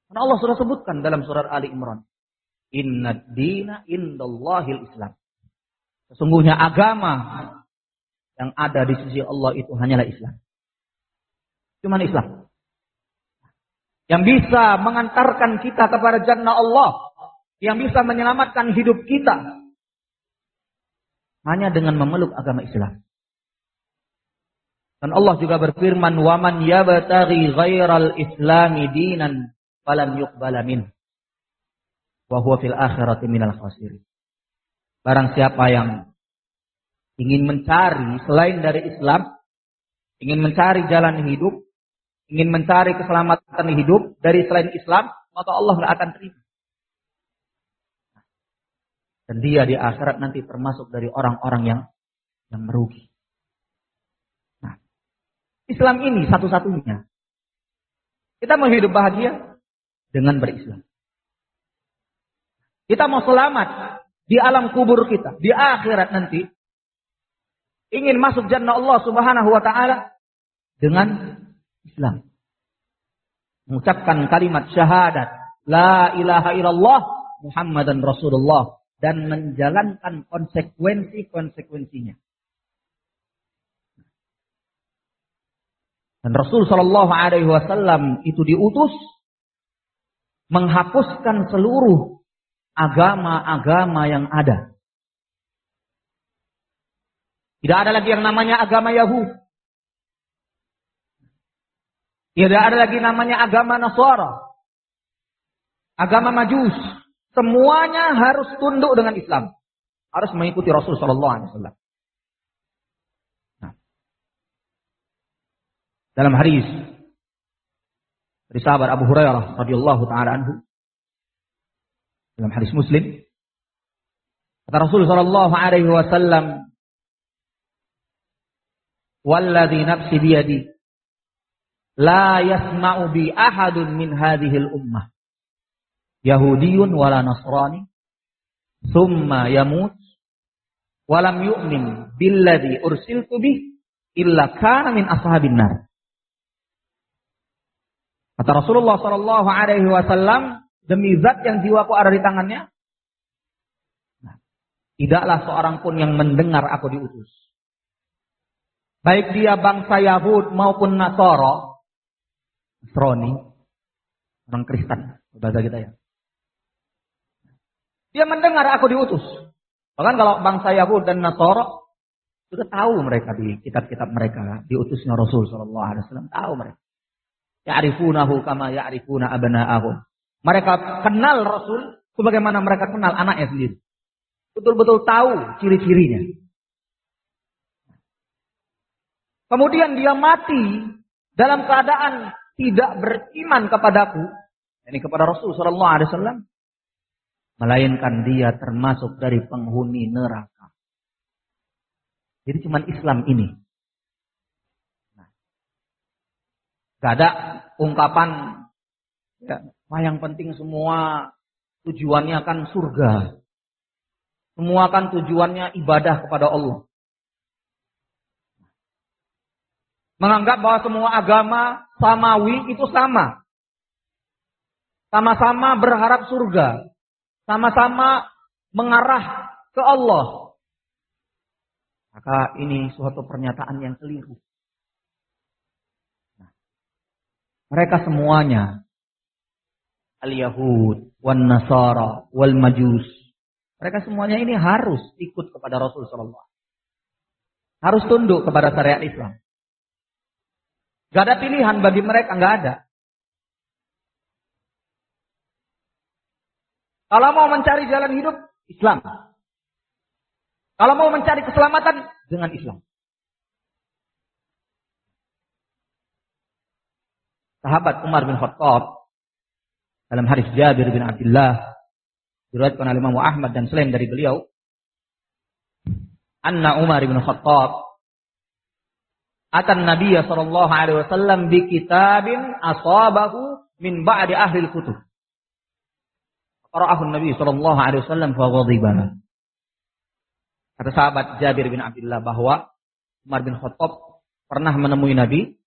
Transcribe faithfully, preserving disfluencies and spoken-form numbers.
Karena Allah sudah sebutkan dalam surat Ali Imran. Innad dina indallahil Islam. Sesungguhnya agama yang ada di sisi Allah itu hanyalah Islam. Cuman Islam. Yang bisa mengantarkan kita kepada jannah Allah. Yang bisa menyelamatkan hidup kita. Hanya dengan memeluk agama Islam. Dan Allah juga berfirman, "Waman yabtaghi ghairal islami dinan falan yuqbala min wa huwa fil akhirati minal khasirin." Barang siapa yang ingin mencari selain dari Islam, ingin mencari jalan hidup, ingin mencari keselamatan hidup dari selain Islam, maka Allah tidak akan terima. Dan dia di akhirat nanti termasuk dari orang-orang yang yang merugi. Nah, Islam ini satu-satunya. Kita mau hidup bahagia dengan berislam. Kita mau selamat di alam kubur kita, di akhirat nanti, ingin masuk jannah Allah Subhanahu wa taala dengan Islam. Mengucapkan kalimat syahadat, la ilaha illallah Muhammadan Rasulullah, dan menjalankan konsekuensi-konsekuensinya. Dan Rasul Shallallahu Alaihi Wasallam itu diutus menghapuskan seluruh agama-agama yang ada. Tidak ada lagi yang namanya agama Yahudi. Tidak ada lagi namanya agama Nasara. Agama Majus. Semuanya harus tunduk dengan Islam. Harus mengikuti Rasul Shallallahu Alaihi Wasallam. Nah, dalam hadis dari sahabat Abu Hurairah radhiyallahu taala anhu, dalam hadis Muslim, kata Rasul Shallallahu Alaihi Wasallam, "Walladzi nafsi biyadi, la yasma'u bi ahadun min hadhil ummah. Yahudiyun wala Nasrani, thumma yamut, walam yu'min billadhi ursiltu bih, illa kana min ashabin nar." Kata Rasulullah Sallallahu Alaihi Wasallam, demi zat yang jiwaku ada di tangannya, nah, tidaklah seorang pun yang mendengar aku diutus. Baik dia bangsa Yahud maupun Nasara, Nasrani, orang Kristen, bahasa kita ya. Dia mendengar aku diutus. Bahkan kalau bangsa Yahud dan Nasara sudah tahu mereka di kitab-kitab mereka diutusnya Rasul Sallallahu Alaihi Wasallam, tahu mereka. Ya'rifunahu kama ya'rifuna abna'ahum. Mereka kenal Rasul sebagaimana mereka kenal anaknya sendiri. Betul-betul tahu ciri-cirinya. Kemudian dia mati dalam keadaan tidak beriman kepadaku, ini kepada Rasul Sallallahu Alaihi Wasallam, melainkan dia termasuk dari penghuni neraka. Jadi cuma Islam ini. Nah, gak ada ungkapan, ya, yang penting semua tujuannya kan surga. Semua kan tujuannya ibadah kepada Allah. Menganggap bahwa semua agama samawi itu sama. Sama-sama berharap surga. Sama-sama mengarah ke Allah. Maka ini suatu pernyataan yang keliru. Nah, mereka semuanya, al-Yahud, wan-Nasara, wal-Majus, mereka semuanya ini harus ikut kepada Rasul Sallallahu Alaihi Wasallam. Harus tunduk kepada syariat Islam. Gak ada pilihan bagi mereka, gak ada. Kalau mau mencari jalan hidup, Islam. Kalau mau mencari keselamatan, dengan Islam. Sahabat Umar bin Khattab, dalam hadis Jabir bin Abdullah, diriwayatkan oleh Imam Ahmad dan selain dari beliau, anna Umar bin Khattab atan Nabi sallallahu alaihi wasallam bi kitabin asabahu min ba'di ahli al-kutub. Qara'ahu Nabi sallallahu alaihi wasallam fa ghadiba. Kata sahabat Jabir bin Abdullah bahwa Umar bin Khattab pernah menemui Nabi